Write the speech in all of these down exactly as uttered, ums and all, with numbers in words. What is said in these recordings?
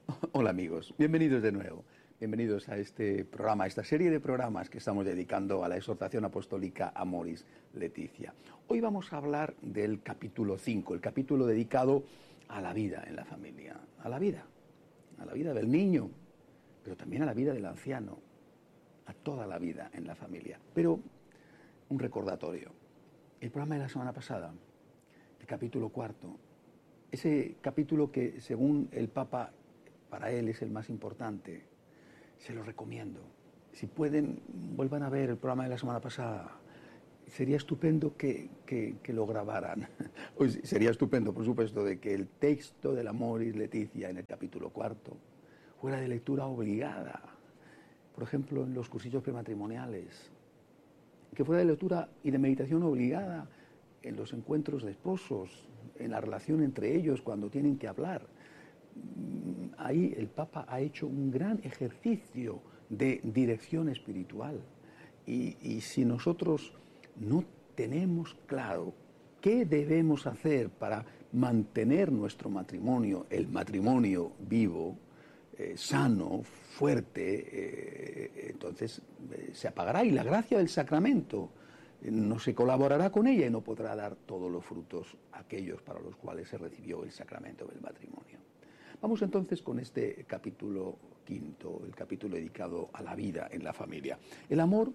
Hola amigos, bienvenidos de nuevo. Bienvenidos a este programa, a esta serie de programas que estamos dedicando a la exhortación apostólica Amoris Laetitia. Hoy vamos a hablar del capítulo cinco, el capítulo dedicado a la vida en la familia, a la vida, a la vida del niño, pero también a la vida del anciano, a toda la vida en la familia. Pero un recordatorio, el programa de la semana pasada, el capítulo cuarto, ese capítulo que según el Papa para él es el más importante, se lo recomiendo. Si pueden, vuelvan a ver el programa de la semana pasada. Sería estupendo que, que, que lo grabaran. Pues sería estupendo, por supuesto, de que el texto del Amoris Laetitia en el capítulo cuarto fuera de lectura obligada. Por ejemplo, en los cursillos prematrimoniales. Que fuera de lectura y de meditación obligada en los encuentros de esposos, en la relación entre ellos cuando tienen que hablar. Ahí el Papa ha hecho un gran ejercicio de dirección espiritual. Y, y si nosotros no tenemos claro qué debemos hacer para mantener nuestro matrimonio, el matrimonio vivo, eh, sano, fuerte, eh, entonces eh, se apagará y la gracia del sacramento eh, no se colaborará con ella y no podrá dar todos los frutos aquellos para los cuales se recibió el sacramento del matrimonio. Vamos entonces con este capítulo quinto, el capítulo dedicado a la vida en la familia. El amor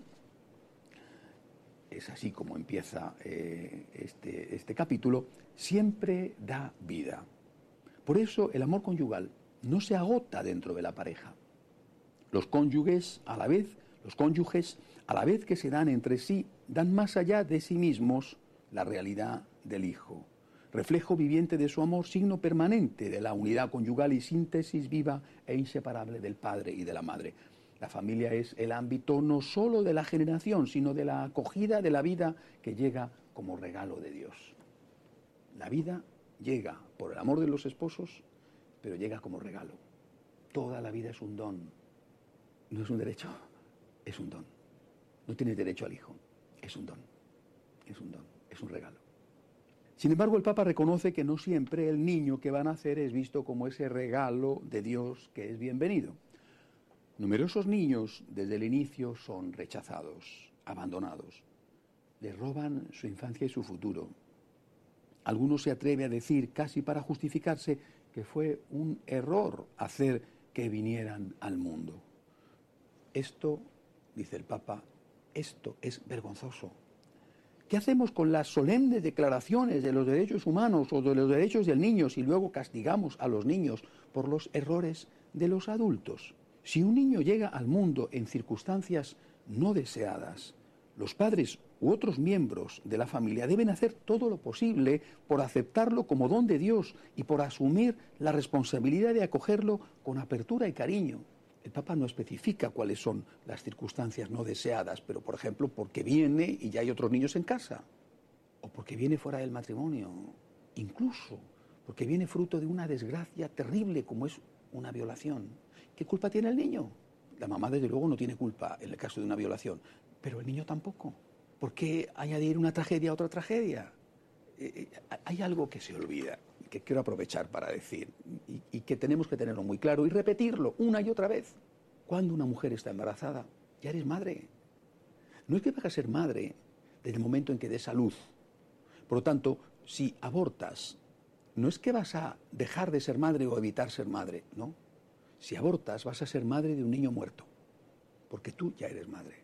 es así como empieza eh, este, este capítulo, siempre da vida. Por eso el amor conyugal no se agota dentro de la pareja. Los cónyuges a la vez, los cónyuges a la vez que se dan entre sí, dan más allá de sí mismos la realidad del hijo. Reflejo viviente de su amor, signo permanente de la unidad conyugal y síntesis viva e inseparable del padre y de la madre. La familia es el ámbito no solo de la generación, sino de la acogida de la vida que llega como regalo de Dios. La vida llega por el amor de los esposos, pero llega como regalo. Toda la vida es un don. No es un derecho, es un don. No tienes derecho al hijo, es un don. Es un don, es un regalo. Sin embargo, el Papa reconoce que no siempre el niño que va a nacer es visto como ese regalo de Dios que es bienvenido. Numerosos niños desde el inicio son rechazados, abandonados. Les roban su infancia y su futuro. Algunos se atreve a decir, casi para justificarse, que fue un error hacer que vinieran al mundo. Esto, dice el Papa, esto es vergonzoso. ¿Qué hacemos con las solemnes declaraciones de los derechos humanos o de los derechos del niño si luego castigamos a los niños por los errores de los adultos? Si un niño llega al mundo en circunstancias no deseadas, los padres u otros miembros de la familia deben hacer todo lo posible por aceptarlo como don de Dios y por asumir la responsabilidad de acogerlo con apertura y cariño. El Papa no especifica cuáles son las circunstancias no deseadas, pero por ejemplo porque viene y ya hay otros niños en casa, o porque viene fuera del matrimonio, incluso porque viene fruto de una desgracia terrible como es una violación. ¿Qué culpa tiene el niño? La mamá desde luego no tiene culpa en el caso de una violación, pero el niño tampoco. ¿Por qué añadir una tragedia a otra tragedia? Eh, eh, hay algo que se olvida, que quiero aprovechar para decir, y, y que tenemos que tenerlo muy claro y repetirlo una y otra vez. Cuando una mujer está embarazada, ya eres madre. No es que vas a ser madre desde el momento en que des a luz. Por lo tanto, si abortas, no es que vas a dejar de ser madre o evitar ser madre, no. Si abortas, vas a ser madre de un niño muerto, porque tú ya eres madre.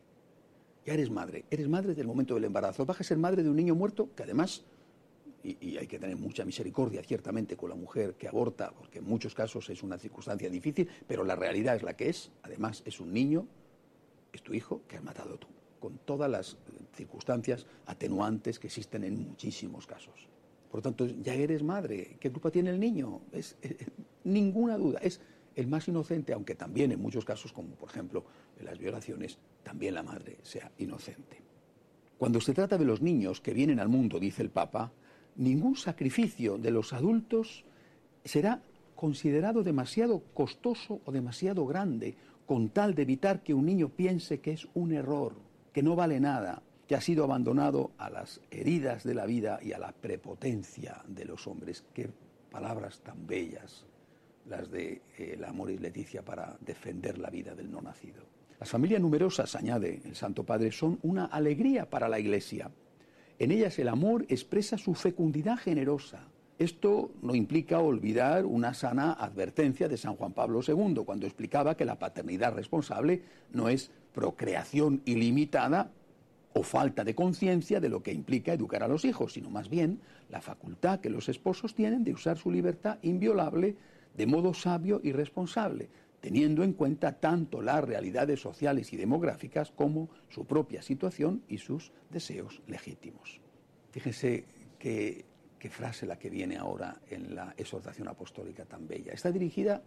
Ya eres madre, eres madre desde el momento del embarazo. Vas a ser madre de un niño muerto que además... Y, y hay que tener mucha misericordia, ciertamente, con la mujer que aborta, porque en muchos casos es una circunstancia difícil, pero la realidad es la que es. Además, es un niño, es tu hijo, que has matado tú, con todas las circunstancias atenuantes que existen en muchísimos casos. Por lo tanto, ya eres madre. ¿Qué culpa tiene el niño? Es, es, es ninguna duda. Es el más inocente, aunque también en muchos casos, como por ejemplo en las violaciones, también la madre sea inocente. Cuando se trata de los niños que vienen al mundo, dice el Papa, ningún sacrificio de los adultos será considerado demasiado costoso o demasiado grande con tal de evitar que un niño piense que es un error, que no vale nada, que ha sido abandonado a las heridas de la vida y a la prepotencia de los hombres. Qué palabras tan bellas las de eh, la Amoris Laetitia para defender la vida del no nacido. Las familias numerosas, añade el Santo Padre, son una alegría para la Iglesia. En ellas el amor expresa su fecundidad generosa. Esto no implica olvidar una sana advertencia de San Juan Pablo segundo, cuando explicaba que la paternidad responsable no es procreación ilimitada o falta de conciencia de lo que implica educar a los hijos, sino más bien la facultad que los esposos tienen de usar su libertad inviolable de modo sabio y responsable, teniendo en cuenta tanto las realidades sociales y demográficas como su propia situación y sus deseos legítimos. Fíjense que, qué frase la que viene ahora en la exhortación apostólica tan bella. Está dirigida